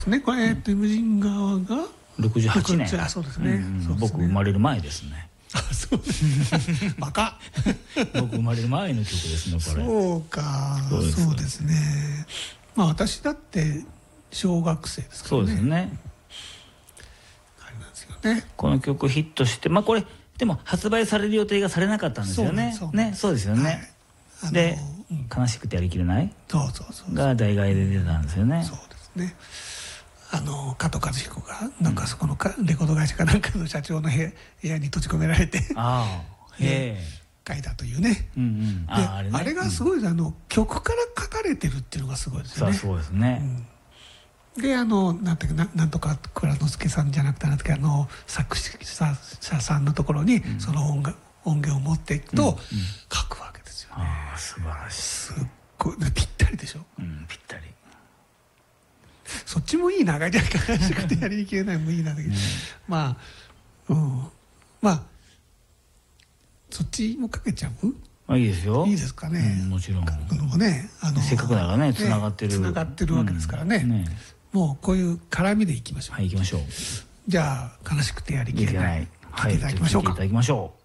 ね、これイムジン川が 68年。 あ、そうですね。 僕生まれる前ですね。 あ、そうです。バカ。 僕生まれる前の曲ですね、これ。 そうか。そうですね。まあ私だって小学生ですからね。 そうですね。 あれなんですよね。 この曲ヒットして、まあこれでも発売される予定がされなかったんですよね。ね、そうですよね。で、悲しくてやりきれないが題外で出たんですよね。 そうですね。加藤和彦がなんかそこのレコード会社かなんかの社長の部屋に閉じ込められて書いたというね。あれがすごい、曲から書かれてるっていうのがすごいですよね。 そうですね。 でなんとか蔵之介さんじゃなくて作詞者さんのところにその音源を持っていくと書くわけですよね。 素晴らしい。 すっごいぴったりでしょ。 ぴったり。 そっちもいいな、じゃ悲しくてやりきれないもいいなんだけど、まあそっちもかけちゃう？ いいですよ。 いいですかね。 もちろん。 せっかくならね、つながってるわけですからね。もうこういう絡みでいきましょう。 はい、いきましょう。 じゃあ悲しくてやりきれない。 はい、いただきましょう。